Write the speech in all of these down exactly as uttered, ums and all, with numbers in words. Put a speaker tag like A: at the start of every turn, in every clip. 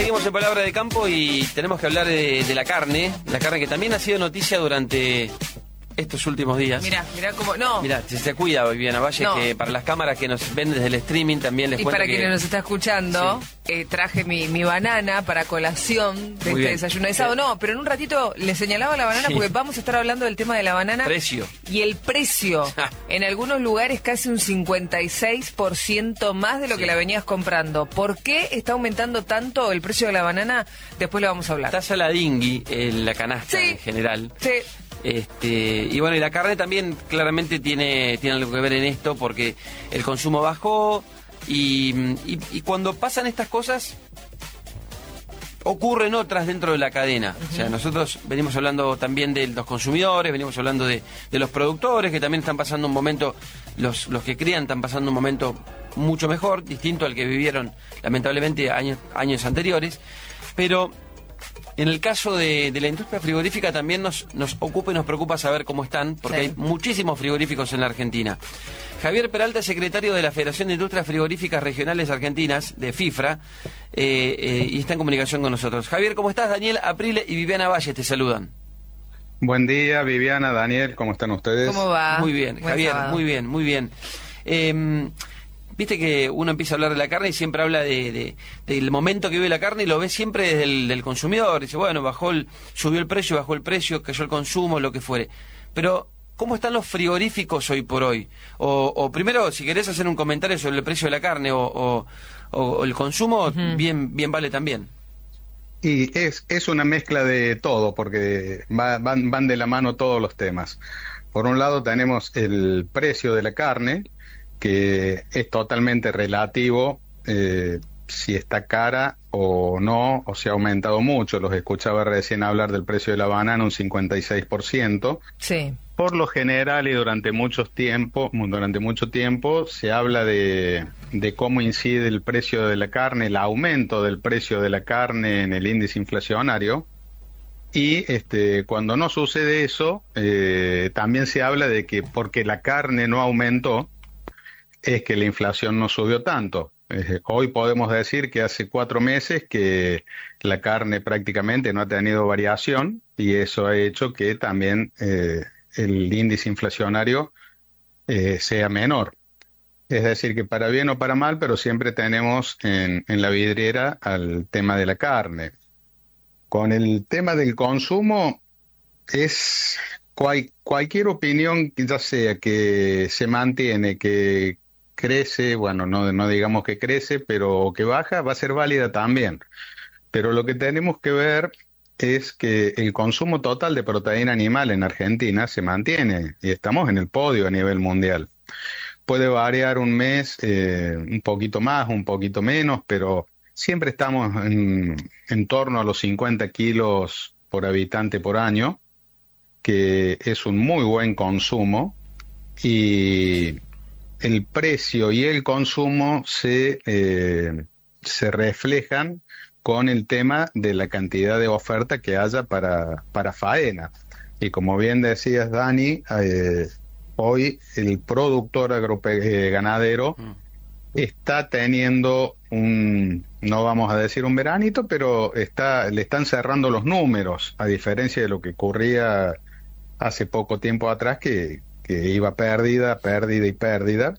A: Seguimos en Palabra de Campo y tenemos que hablar de, de la carne, la carne que también ha sido noticia durante estos últimos días.
B: Mirá, mirá cómo... No.
A: Mirá, se, se cuida Viviana Valle,
B: No.
A: que para las cámaras que nos ven desde el streaming también les
B: Y
A: cuento
B: para
A: que...
B: quienes nos está escuchando,
A: Sí.
B: eh, traje mi, mi banana para colación de
A: Muy
B: este
A: bien.
B: desayuno de sábado. No, pero en un ratito le señalaba la banana
A: Sí.
B: porque vamos a estar hablando del tema de la banana.
A: Precio.
B: Y el precio. En algunos lugares casi un cincuenta y seis por ciento más de lo
A: Sí.
B: que la venías comprando. ¿Por qué está aumentando tanto el precio de la banana? Después lo vamos a hablar.
A: Está saladingui en la canasta
B: Sí.
A: en general.
B: Sí.
A: Este, y bueno, y la carne también claramente tiene, tiene algo que ver en esto porque el consumo bajó y, y, y cuando pasan estas cosas ocurren otras dentro de la cadena. Uh-huh. O sea, nosotros venimos hablando también de los consumidores, venimos hablando de, de los productores que también están pasando un momento, los, los que crían están pasando un momento mucho mejor, distinto al que vivieron lamentablemente años, años anteriores, pero... En el caso de, de la industria frigorífica también nos, nos ocupa y nos preocupa saber cómo están, porque sí. Hay muchísimos frigoríficos en la Argentina. Javier Peralta, secretario de la Federación de Industrias Frigoríficas Regionales Argentinas, de FIFRA, eh, eh, y está en comunicación con nosotros. Javier, ¿cómo estás? Daniel Aprile y Viviana Valle te saludan.
C: Buen día, Viviana, Daniel, ¿cómo están ustedes?
B: ¿Cómo va?
A: Muy bien,
B: Buen
A: Javier,
B: sábado.
A: muy bien, muy bien. Eh, Viste que uno empieza a hablar de la carne y siempre habla de, de, del momento que vive la carne y lo ve siempre desde el del consumidor. Dice, bueno, bajó el, subió el precio, bajó el precio, cayó el consumo, lo que fuere. Pero, ¿cómo están los frigoríficos hoy por hoy? O, o primero, si querés hacer un comentario sobre el precio de la carne o, o, o el consumo, uh-huh. bien, bien vale también.
C: Y es, es una mezcla de todo, porque va, van, van de la mano todos los temas. Por un lado tenemos el precio de la carne, que es totalmente relativo, eh, si está cara o no, o si ha aumentado mucho. Los escuchaba recién hablar del precio de la banana, un cincuenta y seis por ciento.
B: Sí.
C: Por lo general y durante mucho tiempo, durante mucho tiempo se habla de, de cómo incide el precio de la carne, el aumento del precio de la carne en el índice inflacionario. Y este, cuando no sucede eso, eh, también se habla de que porque la carne no aumentó, es que la inflación no subió tanto. Eh, hoy podemos decir que hace cuatro meses que la carne prácticamente no ha tenido variación y eso ha hecho que también eh, el índice inflacionario eh, sea menor. Es decir, que para bien o para mal, pero siempre tenemos en, en la vidriera al tema de la carne. Con el tema del consumo es cual, cualquier opinión, ya sea que se mantiene, que crece, bueno, no, no digamos que crece, pero que baja, va a ser válida también. Pero lo que tenemos que ver es que el consumo total de proteína animal en Argentina se mantiene y estamos en el podio a nivel mundial. Puede variar un mes, eh, un poquito más, un poquito menos, pero siempre estamos en, en torno a los cincuenta kilos por habitante por año, que es un muy buen consumo y el precio y el consumo se, eh, se reflejan con el tema de la cantidad de oferta que haya para, para faena. Y como bien decías, Dani, eh, hoy el productor agroganadero mm. está teniendo un, no vamos a decir un veranito, pero está, le están cerrando los números, a diferencia de lo que ocurría hace poco tiempo atrás, que que iba pérdida, pérdida y pérdida,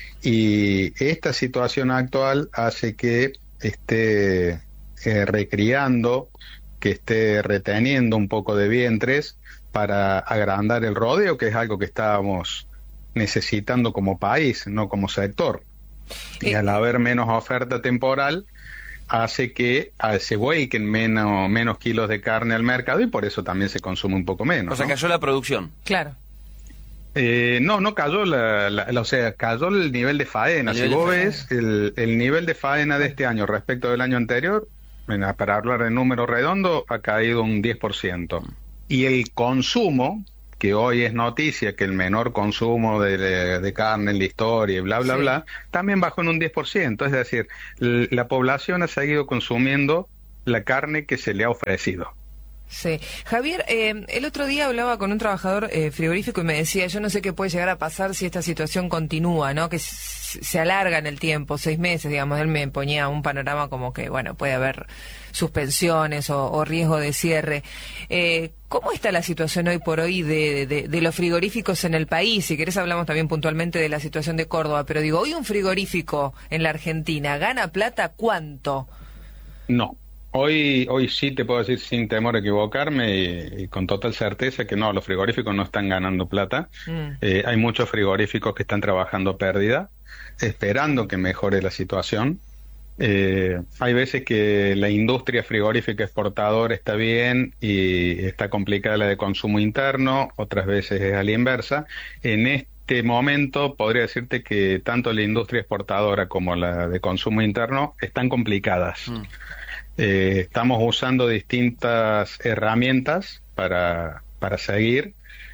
C: y esta situación actual hace que esté eh, recriando, que esté reteniendo un poco de vientres para agrandar el rodeo, que es algo que estábamos necesitando como país, no como sector. Y al haber menos oferta temporal, hace que se vuelquen menos, menos kilos de carne al mercado y por eso también se consume un poco menos.
A: O sea,
C: ¿no?
A: cayó la producción.
B: Claro.
C: Eh, no, no cayó, la, la, la, o sea, cayó el nivel de faena. Si vos ves el, el nivel de faena de este año respecto del año anterior, bueno, para hablar de número redondo, ha caído un diez por ciento. Y el consumo, que hoy es noticia, que el menor consumo de, de, de carne en la historia y bla, bla, sí. bla, también bajó en un diez por ciento. Es decir, la población ha seguido consumiendo la carne que se le ha ofrecido.
B: Sí. Javier, eh, el otro día hablaba con un trabajador eh, frigorífico y me decía, yo no sé qué puede llegar a pasar si esta situación continúa, ¿no? Que s- se alarga en el tiempo, seis meses, digamos. Él me ponía un panorama como que, bueno, puede haber suspensiones o, o riesgo de cierre. Eh, ¿Cómo está la situación hoy por hoy de, de, de los frigoríficos en el país? Si querés hablamos también puntualmente de la situación de Córdoba, pero digo, hoy un frigorífico en la Argentina, ¿gana plata cuánto?
C: No. Hoy, hoy sí te puedo decir sin temor a equivocarme y, y con total certeza que no, los frigoríficos no están ganando plata.
B: Mm.
C: Eh, hay muchos frigoríficos que están trabajando a pérdida, esperando que mejore la situación. Eh, hay veces que la industria frigorífica exportadora está bien y está complicada la de consumo interno, otras veces es a la inversa. En este momento podría decirte que tanto la industria exportadora como la de consumo interno están complicadas.
A: Mm.
C: Eh, estamos usando distintas herramientas para, para seguir.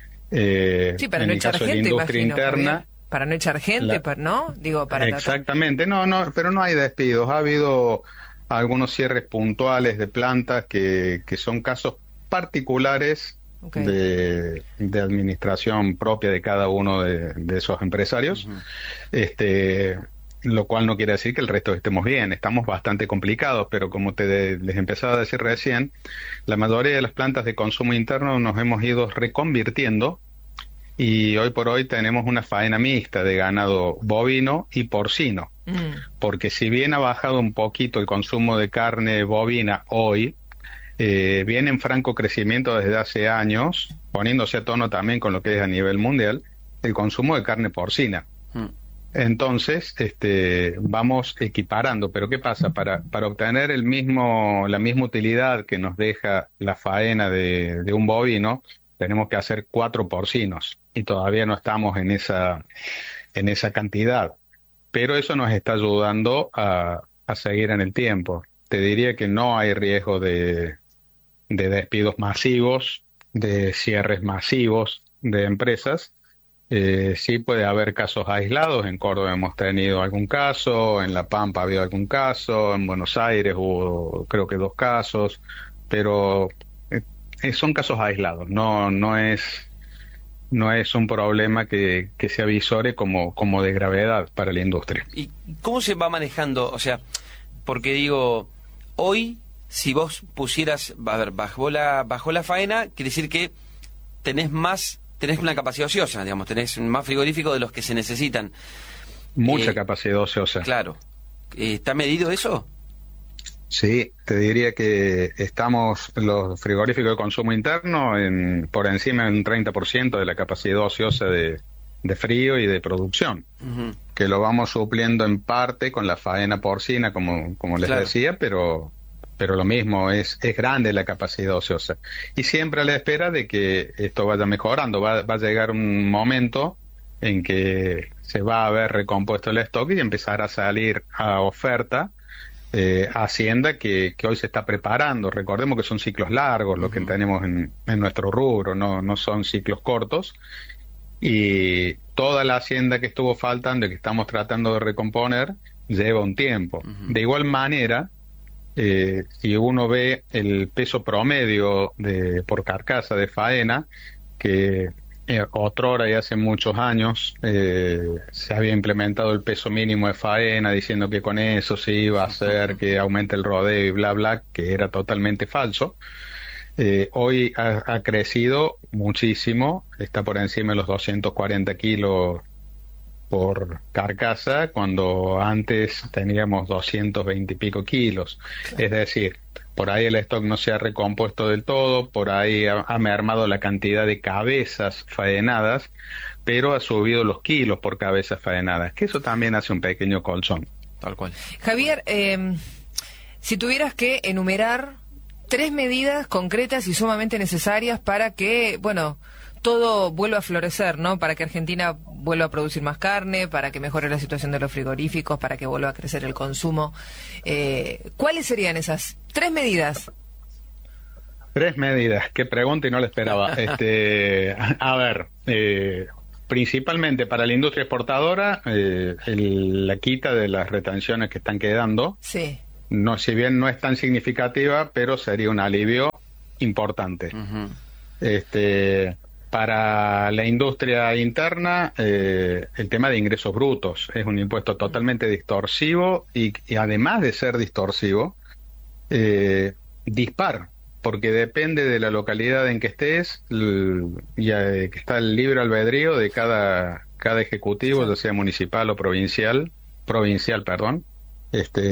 C: Eh,
B: Sí, para
C: en
B: no
C: el
B: echar
C: caso de la
B: gente,
C: industria
B: imagino,
C: interna.
B: Javier. Para no echar gente,
C: La-
B: pa- ¿no? Digo, para tratar-
C: Exactamente, no, no, pero no hay despidos. Ha habido algunos cierres puntuales de plantas que, que son casos particulares
B: Ok.
C: de, de administración propia de cada uno de, de esos empresarios.
A: Ujú.
C: Este, lo cual no quiere decir que el resto estemos bien. Estamos bastante complicados, pero como te de- les empezaba a decir recién, la mayoría de las plantas de consumo interno nos hemos ido reconvirtiendo y hoy por hoy tenemos una faena mixta de ganado bovino y porcino,
B: Mm.
C: porque si bien ha bajado un poquito el consumo de carne bovina hoy, eh, viene en franco crecimiento desde hace años, poniéndose a tono también con lo que es a nivel mundial, el consumo de carne porcina.
A: Mm.
C: Entonces, este, vamos equiparando, pero ¿qué pasa? Para, para obtener el mismo, la misma utilidad que nos deja la faena de, de un bovino, tenemos que hacer cuatro porcinos y todavía no estamos en esa, en esa cantidad. Pero eso nos está ayudando a, a seguir en el tiempo. Te diría que no hay riesgo de, de despidos masivos, de cierres masivos de empresas. Eh, sí puede haber casos aislados. En Córdoba hemos tenido algún caso, en La Pampa ha habido algún caso, en Buenos Aires hubo creo que dos casos, pero eh, son casos aislados. No, no es, no es un problema que, que se avisore como, como de gravedad para la industria.
A: ¿Y cómo se va manejando? O sea, porque digo, hoy, si vos pusieras, a ver, bajó la, bajó la faena, quiere decir que tenés más, tenés una capacidad ociosa, digamos, tenés más frigorífico de los que se necesitan.
C: Mucha
A: Eh,
C: capacidad ociosa.
A: Claro. Eh, ¿Está medido eso?
C: Sí, te diría que estamos los frigoríficos de consumo interno en, por encima de un treinta por ciento de la capacidad ociosa de, de frío y de producción,
A: Ujú.
C: que lo vamos supliendo en parte con la faena porcina, como, como les
A: Claro.
C: decía, pero, pero lo mismo, es, es grande la capacidad ociosa. Y siempre a la espera de que esto vaya mejorando, va, va a llegar un momento en que se va a haber recompuesto el stock y empezar a salir a oferta eh, Hacienda que, que hoy se está preparando. Recordemos que son ciclos largos lo que
A: Ujú.
C: tenemos en, en nuestro rubro, no, no son ciclos cortos. Y toda la hacienda que estuvo faltando y que estamos tratando de recomponer lleva un tiempo.
A: Ujú.
C: De igual manera, eh, si uno ve el peso promedio de por carcasa de faena, que eh, otrora y hace muchos años eh, se había implementado el peso mínimo de faena diciendo que con eso se iba a hacer que aumente el rodeo y bla bla, que era totalmente falso. Eh, hoy ha, ha crecido muchísimo, está por encima de los doscientos cuarenta kilos por carcasa, cuando antes teníamos doscientos veinte y pico kilos. Es decir, por ahí el stock no se ha recompuesto del todo, por ahí ha, ha mermado la cantidad de cabezas faenadas, pero ha subido los kilos por cabezas faenadas, que eso también hace un pequeño colchón.
A: Tal cual.
B: Javier, eh, si tuvieras que enumerar tres medidas concretas y sumamente necesarias para que, bueno, todo vuelva a florecer, ¿no? Para que Argentina vuelva a producir más carne, para que mejore la situación de los frigoríficos, para que vuelva a crecer el consumo. Eh, ¿Cuáles serían esas tres medidas?
C: Tres medidas, qué pregunta y no la esperaba. este, a ver, eh, principalmente para la industria exportadora, eh, el- la quita de las retenciones que están quedando.
B: Sí.
C: No, si bien no es tan significativa, pero sería un alivio importante.
A: Ujú.
C: Este, para la industria interna, eh, el tema de ingresos brutos es un impuesto totalmente distorsivo y, y además de ser distorsivo, eh, dispar, porque depende de la localidad en que estés l- y eh, que está el libre albedrío de cada, cada ejecutivo,
B: Sí.
C: ya sea municipal o provincial, provincial, perdón, este,